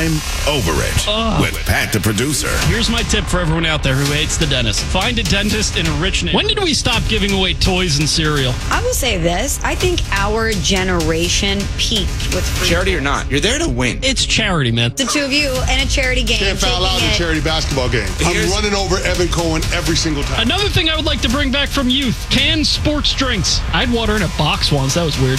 I'm over it with Pat the producer. Here's my tip for everyone out there who hates the dentist. Find a dentist in a rich neighborhood. When did we stop giving away toys and cereal? I will say this. I think our generation peaked with free Charity or toys. not, you're there to win. It's charity, man. The two of you in a charity game. Can't foul out in a charity basketball game. I'm running over Evan Cohen every single time. Another thing I would like to bring back from youth, canned sports drinks. I had water in a box once. That was weird.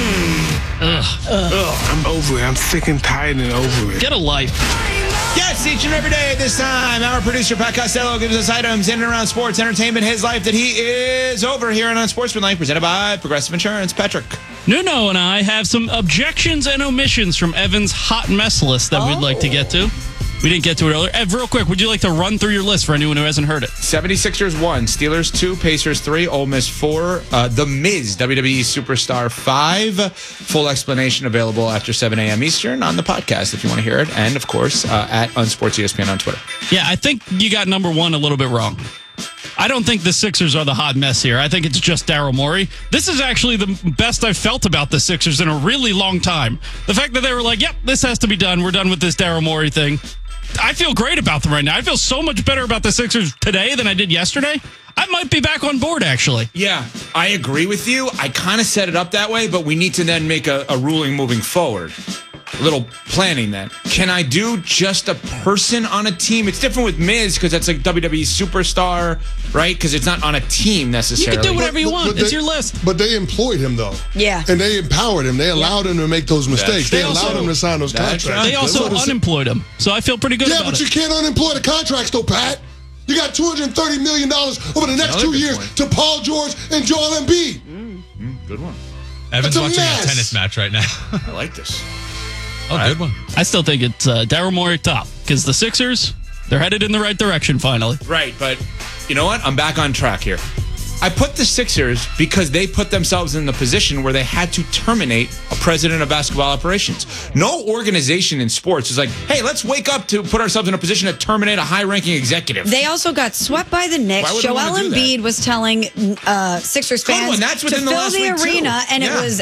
I'm over it. I'm sick and tired and over it. Get a life. Yes, each and every day at this time, our producer, Pat Costello, gives us items in and around sports, entertainment, his life that he is over here on Unsportsmanlike, presented by Progressive Insurance. Patrick. Nuno and I have some objections and omissions from Evan's hot mess list that we'd like to get to. We didn't get to it earlier. Ev, real quick, would you like to run through your list for anyone who hasn't heard it? 76ers 1, Steelers 2, Pacers 3, Ole Miss 4, The Miz, WWE Superstar 5. Full explanation available after 7 a.m. Eastern on the podcast if you want to hear it. And, of course, at UnsportsESPN on Twitter. Yeah, I think you got number one a little bit wrong. I don't think the Sixers are the hot mess here. I think it's just Daryl Morey. This is actually the best I've felt about the Sixers in a really long time. The fact that they were like, yep, this has to be done. We're done with this Daryl Morey thing. I feel great about them right now. I feel so much better about the Sixers today than I did yesterday. I might be back on board, actually. Yeah, I agree with you. I kind of set it up that way, but we need to then make a ruling moving forward. A little planning then. Can I do just a person on a team? It's different with Miz because that's like WWE Superstar, right? Because it's not on a team necessarily. You can do whatever you want. It's your list. But they employed him, though. Yeah. And they empowered him. They allowed him to make those mistakes. They allowed him to sign those contracts. They also unemployed him. So I feel pretty good about it. Yeah, but you can't unemploy the contracts, though, Pat. You got $230 million over the next 2 years to Paul George and Joel Embiid. Good one. Evan's watching a tennis match right now. I like this. Oh, good one. I still think it's Daryl Morey top because the Sixers, they're headed in the right direction finally. Right, but you know what? I'm back on track here. I put the Sixers because they put themselves in the position where they had to terminate a president of basketball operations. No organization in sports is like, hey, let's wake up to put ourselves in a position to terminate a high-ranking executive. They also got swept by the Knicks. Why would they Joel wanna do that? Embiid was telling Sixers Good fans one. That's to within the fill last the week, too. arena, and Yeah. it was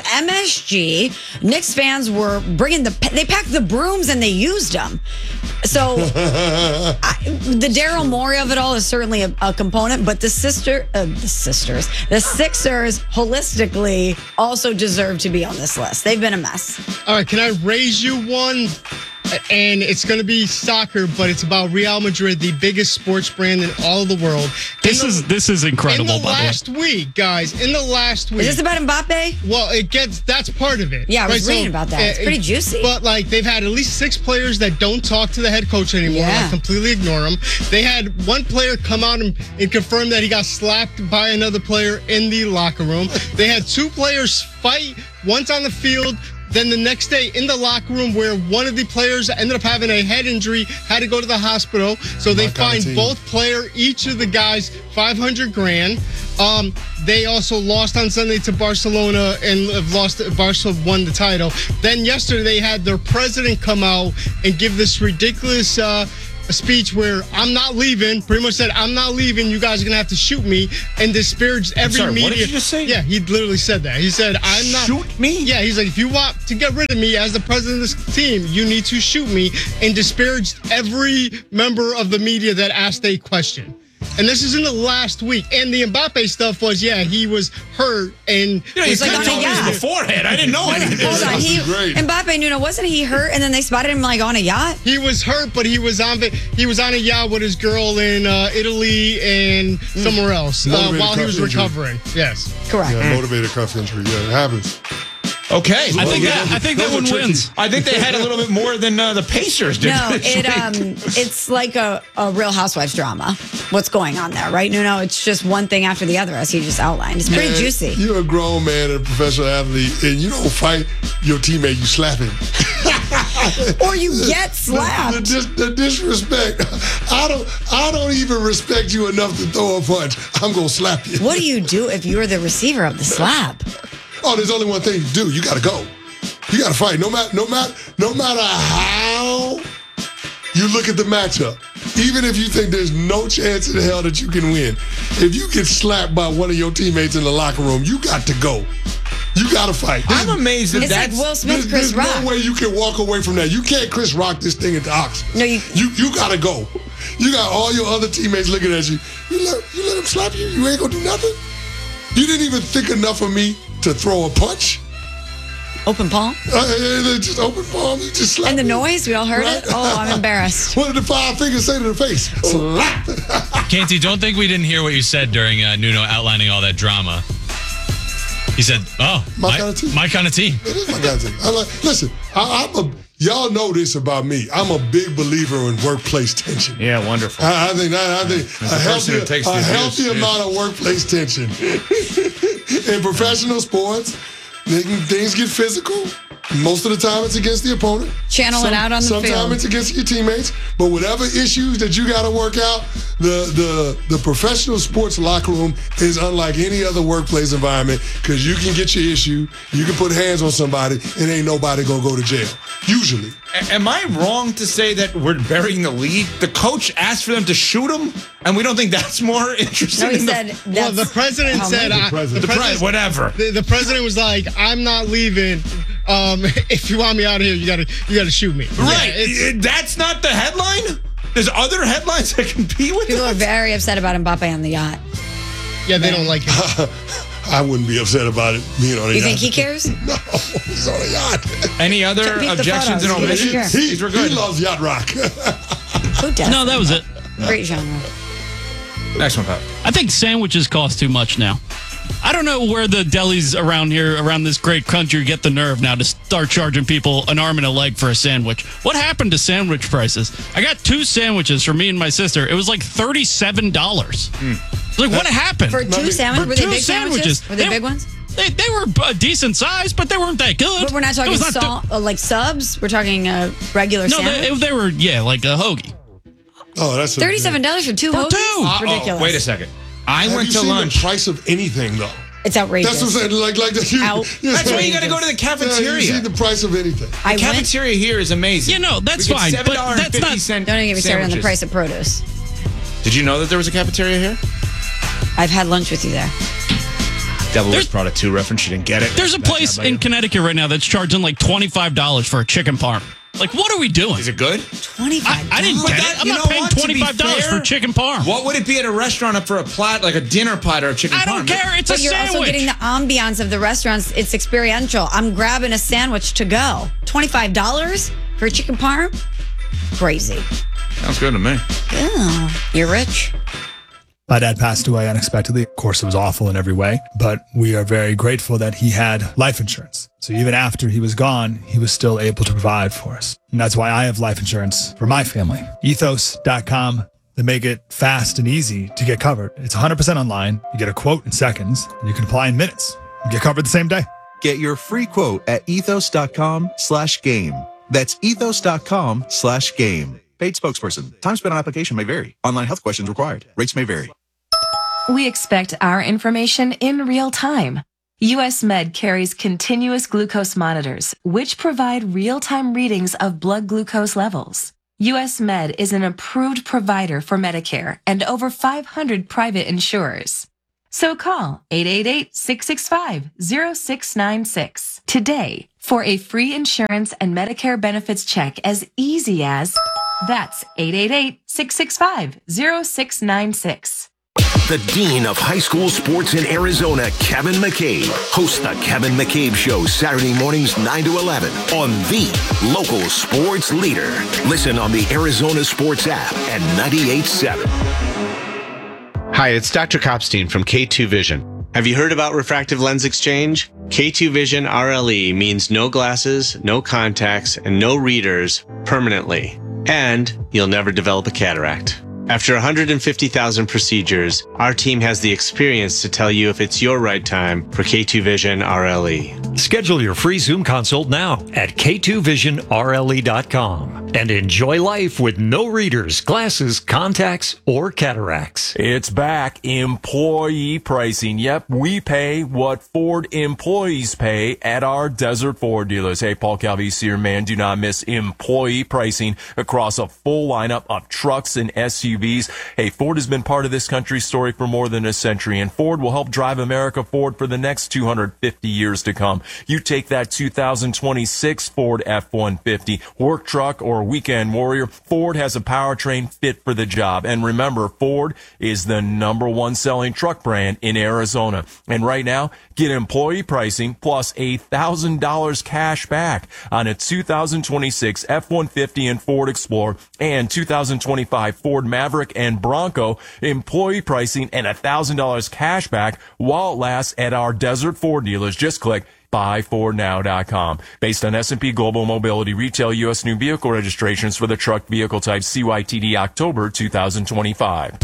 MSG. Knicks fans were bringing they packed the brooms and they used them. So the Daryl Morey of it all is certainly a component, but the Sixers holistically also deserve to be on this list. They've been a mess. All right, can I raise you one? And it's going to be soccer, but it's about Real Madrid, the biggest sports brand in all of the world. This is incredible, in the by the way. last week, guys, in the last week. Is this about Mbappe? Well, that's part of it. Yeah, I was right? reading about that. It's pretty juicy. But, like, they've had at least 6 players that don't talk to the head coach anymore. Yeah. Like, completely ignore him. They had one player come out and confirm that he got slapped by another player in the locker room. They had 2 players fight, once on the field, then the next day in the locker room where one of the players ended up having a head injury, had to go to the hospital. So they fined each of the guys $500,000. They also lost on Sunday to Barcelona and have lost. Barca won the title. Then yesterday they had their president come out and give this ridiculous a speech where I'm not leaving, pretty much said, I'm not leaving, you guys are going to have to shoot me, and disparaged every media. What did you just say? Yeah, he literally said that. He said, I'm not. Shoot me? Yeah, he's like, if you want to get rid of me as the president of this team, you need to shoot me, and disparaged every member of the media that asked a question. And this is in the last week. And the Mbappe stuff was, he was hurt. And he's like like on a yacht. beforehand. I didn't know anything. Hold on, Mbappe, Nuno, wasn't he hurt? And then they spotted him like on a yacht. He was hurt, but he was on a yacht with his girl in Italy and somewhere else while he was recovering. Yes, correct. Yeah, motivated cuff injury. Yeah, it happens. Okay, I think that one wins. I think they had a little bit more than the Pacers did. No, it's like a Real Housewives drama. What's going on there, right, Nuno? It's just one thing after the other, as he just outlined. It's pretty juicy. You're a grown man and a professional athlete, and you don't fight your teammate, you slap him. Or you get slapped. The disrespect. I don't even respect you enough to throw a punch. I'm gonna slap you. What do you do if you're the receiver of the slap? Oh, there's only one thing to do. You gotta go. You gotta fight. No matter how you look at the matchup. Even if you think there's no chance in hell that you can win, if you get slapped by one of your teammates in the locker room, you got to go. You got to fight. I'm amazed that It's like that's... Will Smith, Chris There's Rock. no way you can walk away from that. You can't Chris Rock this thing into Oxford. No, you got to go. You got all your other teammates looking at you. You let him slap you? You ain't going to do nothing? You didn't even think enough of me to throw a punch? open palm. Just open palm. You just slap And the me. noise, we all heard it. Oh, I'm embarrassed. What did the 5 fingers say to the face? Slap. Canty, don't think we didn't hear what you said during Nuno outlining all that drama. He said, My kind of team. My kind of team. It is my kind of team. Listen, y'all know this about me. I'm a big believer in workplace tension. Yeah, wonderful. I think a person who takes the healthy abuse, amount of workplace tension. In professional sports, things get physical. Most of the time, it's against the opponent. Channel it out on the field. Sometimes it's against your teammates. But whatever issues that you got to work out, the professional sports locker room is unlike any other workplace environment because you can get your issue, you can put hands on somebody, and ain't nobody going to go to jail. Usually. Am I wrong to say that we're burying the lead? The coach asked for them to shoot him, and we don't think that's more interesting? No, he than said. Well, the president said. whatever. The president was like, "I'm not leaving. If you want me out of here, you gotta shoot me." Right. Yeah, That's not the headline? There's other headlines that compete with People that? are very upset about Mbappe on the yacht. yeah, they don't like it. I wouldn't be upset about it being on a yacht. You think he cares? No, he's on a yacht. Any other Peep the objections and photos. omissions? Sure. These were good. He loves yacht rock. Who does? No, that was it. Great genre. Next one, Pat. I think sandwiches cost too much now. I don't know where the delis around here, around this great country, get the nerve now to start charging people an arm and a leg for a sandwich. What happened to sandwich prices? I got 2 sandwiches for me and my sister. It was like $37. Like, what happened? For 2 sandwiches? Were they two big sandwiches? Were they big ones? They were a decent size, but they weren't that good. But we're not It talking was not like subs. We're talking a regular No, sandwich. they were, like a hoagie. Oh, that's $37 for 2 For hoagies? 2. Ridiculous. Wait a second. I Have went you to seen lunch. the price of anything, though? It's outrageous. That's what I'm saying. Like that. That's why you got to go to the You cafeteria. see the price of anything. I went. Cafeteria here is amazing. Yeah, no, that's We get fine, but that's not- $7.50 Don't even get me started on the sandwiches. price of produce. Did you know that there was a cafeteria here? I've had lunch with you there. Devil There's- Wears Prada 2 reference. You didn't get it. There's a Bad place job by in you. Connecticut right now that's charging like $25 for a chicken parm. Like, what are we doing? Is it good? $25. I didn't But get that- it. I'm you not know paying what? To be $25 fair, for chicken parm. What would it be at a restaurant for a platter, like a dinner platter of chicken I don't parm? care. It's But a you're sandwich. also getting the ambiance of the restaurants. It's experiential. I'm grabbing a sandwich to go. $25 for a chicken parm? Crazy. Sounds good to me. Ew. You're rich. My dad passed away unexpectedly. Of course, it was awful in every way, but we are very grateful that he had life insurance. So even after he was gone, he was still able to provide for us. And that's why I have life insurance for my family. Ethos.com. They make it fast and easy to get covered. It's 100% online. You get a quote in seconds, and you can apply in minutes. You get covered the same day. Get your free quote at ethos.com/game. That's ethos.com/game. Paid spokesperson. Time spent on application may vary. Online health questions required. Rates may vary. We expect our information in real time. US Med carries continuous glucose monitors, which provide real-time readings of blood glucose levels. US Med is an approved provider for Medicare and over 500 private insurers. So call 888-665-0696 today for a free insurance and Medicare benefits check as easy as... That's 888-665-0696. The Dean of High School Sports in Arizona, Kevin McCabe, hosts the Kevin McCabe Show Saturday mornings 9 to 11 on the local sports leader. Listen on the Arizona Sports app and 98.7. Hi, it's Dr. Kopstein from K2 Vision. Have you heard about refractive lens exchange? K2 Vision RLE means no glasses, no contacts, and no readers permanently. And you'll never develop a cataract. After 150,000 procedures, our team has the experience to tell you if it's your right time for K2 Vision RLE. Schedule your free Zoom consult now at k2visionrle.com and enjoy life with no readers, glasses, contacts, or cataracts. It's back. Employee pricing. Yep, we pay what Ford employees pay at our Desert Ford dealers. Hey, Paul Calvisi here, man. Do not miss employee pricing across a full lineup of trucks and SUVs. Hey, Ford has been part of this country's story for more than a century, and Ford will help drive America forward for the next 250 years to come. You take that 2026 Ford F-150, work truck, or weekend warrior, Ford has a powertrain fit for the job. And remember, Ford is the #1 selling truck brand in Arizona. And right now, get employee pricing plus $1,000 cash back on a 2026 F-150 and Ford Explorer and 2025 Ford Maverick and Bronco. Employee pricing and $1,000 cash back while it lasts at our Desert Ford dealers. Just click buyfordnow.com. Based on S&P Global Mobility retail U.S. new vehicle registrations for the truck vehicle type CYTD October 2025.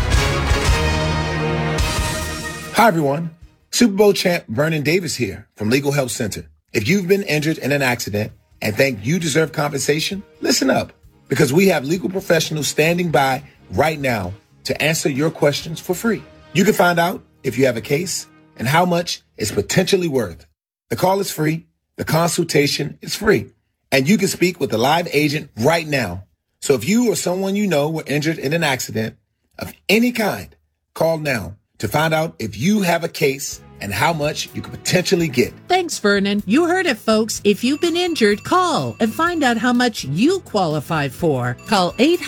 Hi, everyone. Super Bowl champ Vernon Davis here from Legal Help Center. If you've been injured in an accident and think you deserve compensation, listen up, because we have legal professionals standing by right now to answer your questions for free. You can find out if you have a case and how much it's potentially worth. The call is free. The consultation is free. And you can speak with a live agent right now. So if you or someone you know were injured in an accident of any kind, call now to find out if you have a case and how much you could potentially get. Thanks, Vernon. You heard it, folks. If you've been injured, call and find out how much you qualify for. Call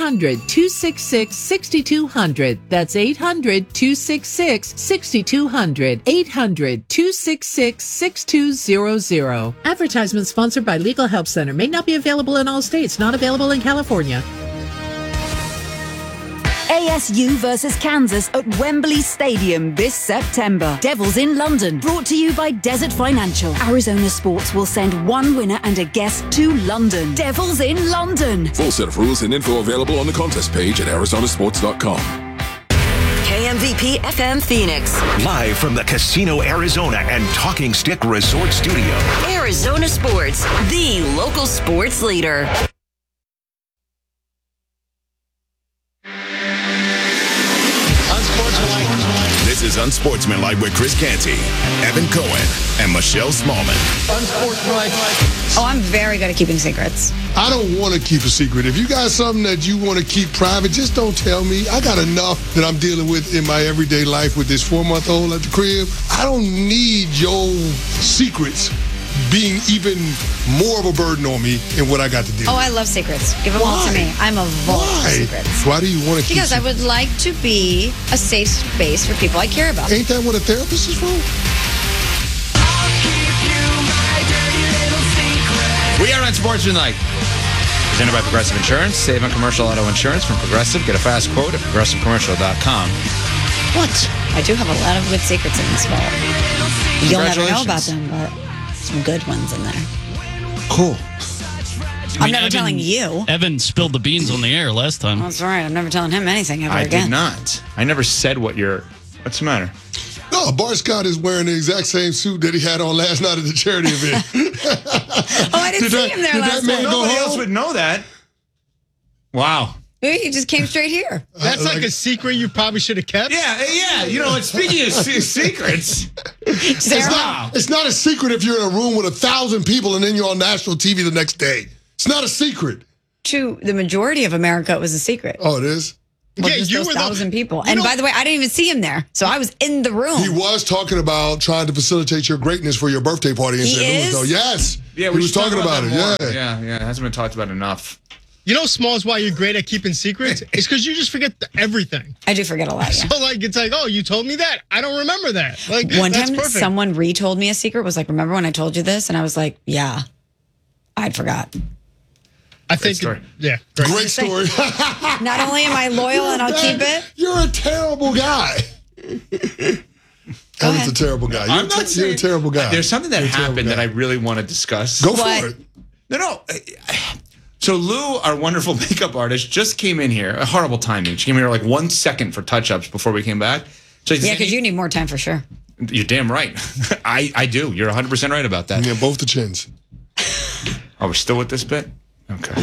800-266-6200. That's 800-266-6200. 800-266-6200. Advertisement sponsored by Legal Help Center. May not be available in all states. Not available in California. ASU versus Kansas at Wembley Stadium this September. Devils in London, brought to you by Desert Financial. Arizona Sports will send one winner and a guest to London. Devils in London. Full set of rules and info available on the contest page at arizonasports.com. KMVP FM Phoenix. Live from the Casino Arizona and Talking Stick Resort Studio. Arizona Sports, the local sports leader. This is Unsportsmanlike with Chris Canty, Evan Cohen, and Michelle Smallman. Unsportsmanlike. Oh, I'm very good at keeping secrets. I don't want to keep a secret. If you got something that you want to keep private, just don't tell me. I got enough that I'm dealing with in my everyday life with this 4-month-old at the crib. I don't need your secrets being even more of a burden on me in what I got to do. Oh, I love secrets. Give them all to me. I'm a vault of secrets. Why do you want to keep Because I would like to be a safe space for people I care about. Ain't that what a therapist is for? We are Unsportsmanlike. Presented by Progressive Insurance. Save on commercial auto insurance from Progressive. Get a fast quote at progressivecommercial.com. What? I do have a lot of good secrets in this vault. You'll never know about them, but some good ones in there. Cool. I'm never telling you. Evan spilled the beans on the air last time. That's right. I'm never telling him anything ever again. I did not. I never said what you're... What's the matter? No, Bart Scott is wearing the exact same suit that he had on last night at the charity event. Oh, I didn't see him there last night. Nobody else would know that. Wow. He just came straight here. That's like a secret you probably should have kept. Yeah. You know, speaking of secrets, it's not a secret if you're in a room with 1,000 people and then you're on national TV the next day. It's not a secret. To the majority of America, it was a secret. Oh, it is? Well, yeah, you were 1,000 people. And by the way, I didn't even see him there. So I was in the room. He was talking about trying to facilitate your greatness for your birthday party in St. Louis, though. Yes. Yeah, he was talking about it. Yeah. It hasn't been talked about enough. You know, Smalls, why you're great at keeping secrets? It's because you just forget everything. I do forget a lot. Yeah. So, like, it's like, oh, you told me that. I don't remember that. Like, one that's time, perfect. someone retold me a secret. Was like, remember when I told you this? And I was like, yeah, I'd forgot. I think, yeah, great story. Not only am I loyal and I'll keep it. You're a terrible guy. Evan's a terrible guy. You're a terrible guy. There's something that happened that I really want to discuss. Go for it. No. So Lou, our wonderful makeup artist, just came in here. A horrible timing. She came here like 1 second for touch-ups before we came back. So yeah, because you need more time for sure. You're damn right. I do. You're 100% right about that. Yeah, both the chins. Oh, we're still with this bit? Okay.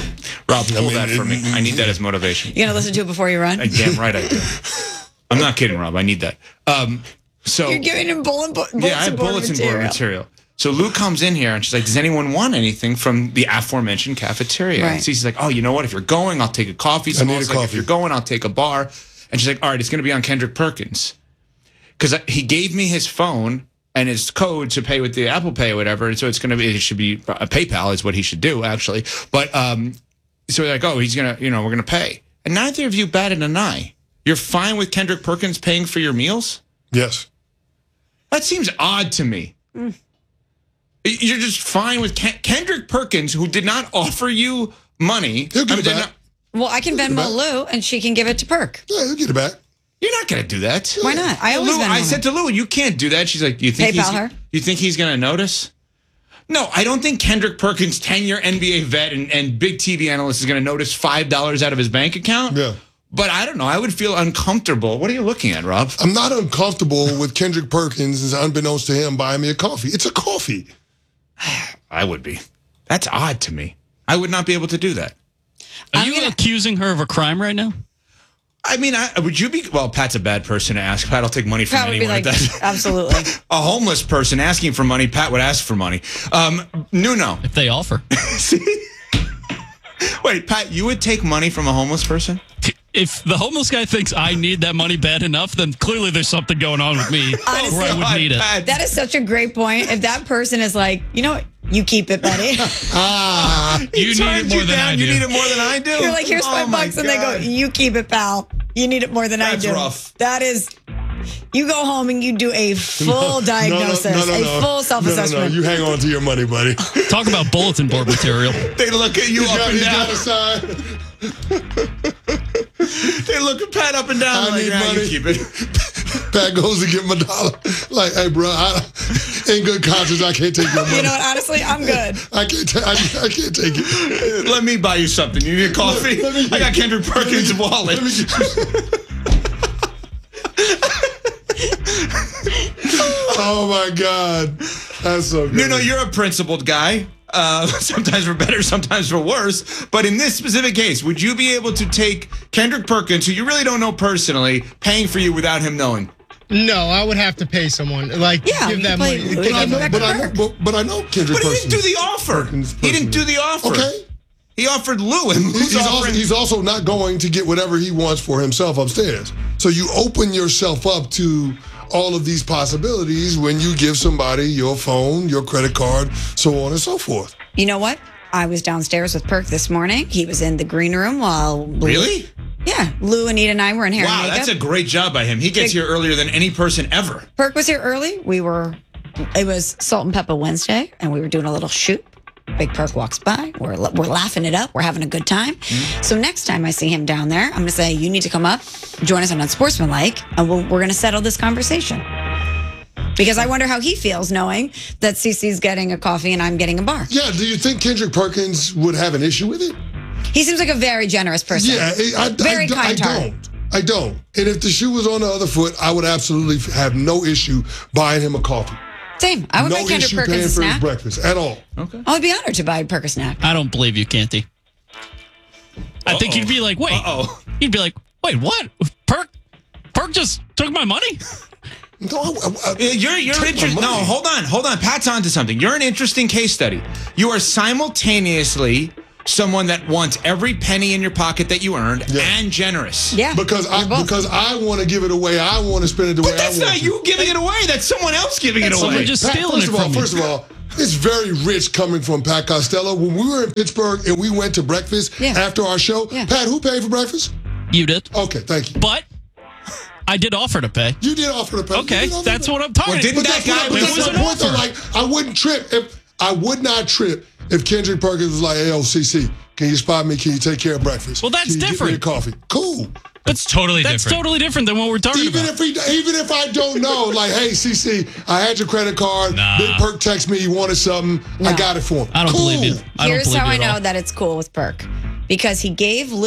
Rob, pull that for me. I need that as motivation. You gonna listen to it before you run? Damn right I do. I'm not kidding, Rob. I need that. So you're giving him bulletin I have bulletin board material. So Lou comes in here and she's like, does anyone want anything from the aforementioned cafeteria? Right. And she's like, oh, you know what? If you're going, I'll take a coffee. I need a Like, coffee. if you're going, I'll take a bar. And she's like, all right, it's going to be on Kendrick Perkins. Because he gave me his phone and his code to pay with the Apple Pay or whatever. And so it should be a PayPal is what he should do, actually. But so they're like, oh, he's going to, we're going to pay. And neither of you batted an eye. You're fine with Kendrick Perkins paying for your meals? Yes. That seems odd to me. You're just fine with Kendrick Perkins, who did not offer you money. He'll get it back. Well, I can Venmo Lou, and she can give it to Perk. Yeah, he'll get it back. You're not going to do that. Why not? I always Venmo I her. said to Lou, you can't do that. She's like, you think PayPal her? You think he's going to notice? No, I don't think Kendrick Perkins, 10-year NBA vet and big TV analyst, is going to notice $5 out of his bank account. Yeah. But I don't know. I would feel uncomfortable. What are you looking at, Rob? I'm not uncomfortable with Kendrick Perkins, unbeknownst to him, buying me a coffee. It's a coffee. I would be. That's odd to me. I would not be able to do that. Are you accusing her of a crime right now? I mean, would you be? Well, Pat's a bad person to ask. Pat will take money from Pat would be anyone. like, absolutely. A homeless person asking for money, Pat would ask for money. Nuno. If they offer. See? Wait, Pat, you would take money from a homeless person? If the homeless guy thinks I need that money bad enough, then clearly there's something going on with me Honestly, where I would need it. That is such a great point. If that person is like, you know what? You keep it, buddy. You need it more than I do. You need it more than I do? You're like, here's $5, and they go, you keep it, pal. You need it more than I do. That's rough. That is, you go home and you do a full diagnosis, a full self-assessment. No. You hang on to your money, buddy. Talk about bulletin board material. They look at you up and down. Got a sign. They look at Pat up and down. I need money. You keep it. Pat goes to get my dollar. Like, hey, bro, in good conscience, I can't take your money. You know what? Honestly, I'm good. I can't take it. Let me buy you something. You need a coffee? I got Kendrick Perkins' wallet. Let me get Oh my God, that's so good. No, you're a principled guy. Sometimes for better, sometimes for worse. But in this specific case, would you be able to take Kendrick Perkins, who you really don't know personally, paying for you without him knowing? No, I would have to pay someone. Like, give that money. But I know Kendrick But he Perkins. didn't do the offer. He didn't do the offer. Okay. He offered Lou, and he's also not going to get whatever he wants for himself upstairs. So you open yourself up to all of these possibilities when you give somebody your phone, your credit card, so on and so forth. You know what? I was downstairs with Perk this morning. He was in the green room while Really? Yeah, Lou, Anita, and I were in hair and Wow, makeup. that's a great job by him. He gets here earlier than any person ever. Perk was here early. It was Salt and Pepper Wednesday, and we were doing a little shoot. Big Perk walks by. We're laughing it up. We're having a good time. So next time I see him down there, I'm going to say, you need to come up, join us on Unsportsmanlike, and we're going to settle this conversation. Because I wonder how he feels knowing that CeCe's getting a coffee and I'm getting a bar. Yeah, do you think Kendrick Perkins would have an issue with it? He seems like a very generous person. Yeah, very kind heart. I don't. And if the shoe was on the other foot, I would absolutely have no issue buying him a coffee. Same. I would buy No Kendrick issue Perkins paying a for his snack. breakfast at all. Okay. I would be honored to buy Perk a snack. I don't believe you, Canty. I think you'd be like, wait. You'd be like, wait, what? Perk just took my money? No, you're interesting. No, hold on. Pat's onto something. You're an interesting case study. You are simultaneously someone that wants every penny in your pocket that you earned and generous. Yeah. Because I want to give it away. I want to spend it the way I want That's not you giving it away. That's someone else giving it away. First of all, it's very rich coming from Pat Costello. When we were in Pittsburgh and we went to breakfast after our show, Pat, who paid for breakfast? You did. Okay, thank you. But I did offer to pay. You did offer to pay. Okay, that's what I'm talking about. I wouldn't trip I would not trip if Kendrick Perkins was like, hey, CC, can you spot me? Can you take care of breakfast? Well, that's can you different. Get me a coffee. Cool. That's totally different. That's totally different than what we're talking about. Even if I don't know, like, hey, CC, I had your credit card. Big Perk texted me he wanted something. I got it for him. I don't believe you. Here's how I know that it's cool with Perk. Because he gave Lou